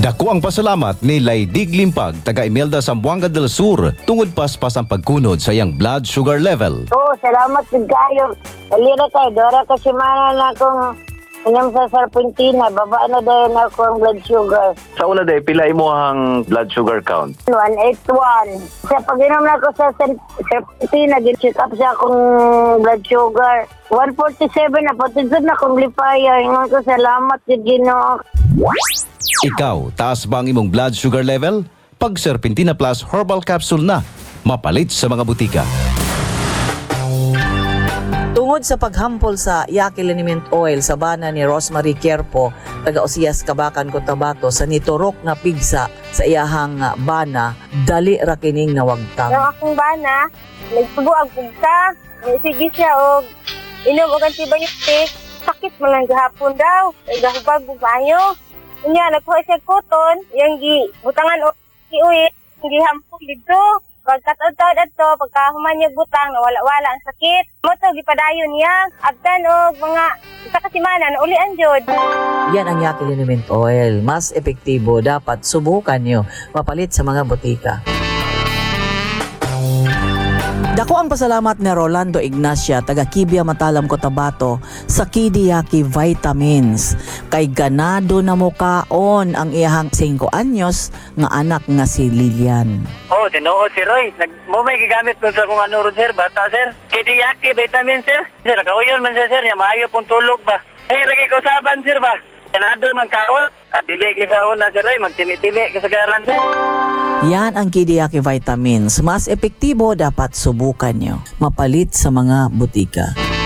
Dako ang pasalamat ni Laidig Limpag, taga Imelda, Zamboanga del Sur, tungod paspas ang pagkunod sa iyang blood sugar level. Salamat sa kayo. Alira tayo, dora kasi mana na akong inyong sa serpentina, baba na dahil na akong blood sugar. Sa una day, pila mo ang blood sugar count? 181. Sa pag-inom na ako sa serpentina, gin-check up sa akong blood sugar. 147 na, patutod na akong lipaya. Ingon ko, salamat sa Ginoo. Ikaw, taas ba ang imong blood sugar level? Pag Serpentina Plus Herbal Capsule na, mapalit sa mga butika. Tungod sa paghampol sa Yaqui Liniment Oil sa bana ni Rosemary Quierpo, taga Osias, Kabakan, Cotabato, sa niturok nga pigsa sa iyahang bana, dali ra kining nawagtang. Ang akong bana, nagsubo ang pugsa, sige siya og inom og antibiotic, sakit man lang gahapon daw, ay gahubag og bayo. Unya nagkuha siya koton, yang butangan og iuwi, gihampol dito. Pagkataod-taod ato, pagkahuman niya butang, nawala-wala ang sakit. Moto, gipadayon niya. Abdan o mga isa kasimanan, ulian jod. Yan ang Yaqui Liniment Oil. Mas epektibo, dapat subukan nyo. Mapalit sa mga butika. Dako ang pasalamat ni Rolando Ignacia, taga Kibia, Matalam, Cotabato, sa Kidi Yaqui Vitamins. Kay ganado na mukaon ang iyahang 5 anyos nga anak nga si Lilian. Tinuod si Roy. Mo may gigamit ko sa kung ano ron, sir. Bata, sir. Kidi Yaqui Vitamin, sir. Sir, kauyon man siya, sir. Maayo pong tulog ba. Lagi ko saban, sir ba. Ganado man kaon. At dili kaon na, sir, Roy. Magtimi-timi kasagaran, sir. Yan ang Kidi Yaqui Vitamins. Mas epektibo, dapat subukan nyo. Mapalit sa mga butika.